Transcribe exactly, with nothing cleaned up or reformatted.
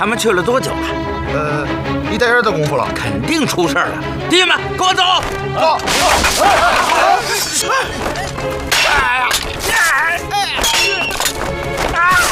们去了多久了？ 呃，一待人的功夫了， 肯定出事了。弟兄们，跟我走。 走。